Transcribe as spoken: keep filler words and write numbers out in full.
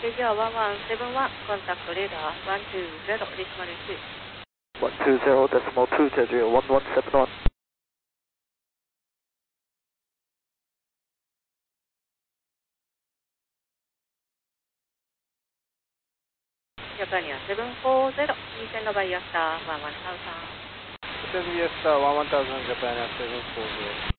J J one one seven one, contact radar one two zero, decimal two. one two zero decimal two, J J one one seven one. Japan seven four zero, descend by Yasta one one thousand. Descend Yasta one one thousand, Japan seven four zero.